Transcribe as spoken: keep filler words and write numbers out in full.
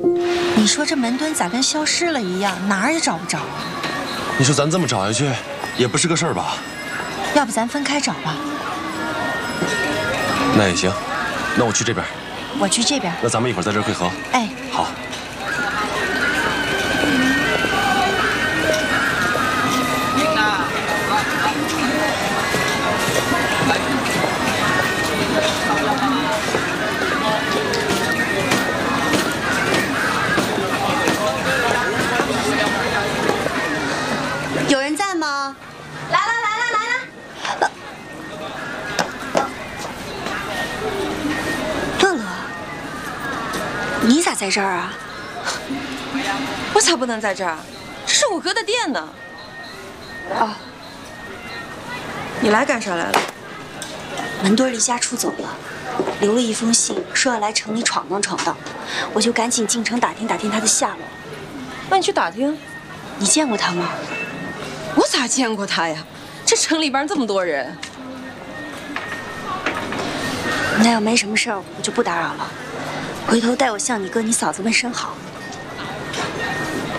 你说这门墩咋跟消失了一样，哪儿也找不着？ 你说咱这么找下去，也不是个事儿吧？ 要不咱分开找吧？ 那也行，那我去这边， 我去这边。 那咱们一会儿在这儿汇合。 哎， 好。 有人在吗？来了来了来了！乐乐，你咋在这儿啊？ 我咋不能在这儿？这是我哥的店呢。 哦， 你来干啥来了？ 门墩离家出走了，留了一封信，说要来城里闯荡闯荡，我就赶紧进城打听打听他的下落。 那你去打听？ 你见过他吗？ 我咋见过他呀？这城里边这么多人。 那要没什么事儿，我就不打扰了。回头代我向你哥、你嫂子问声好。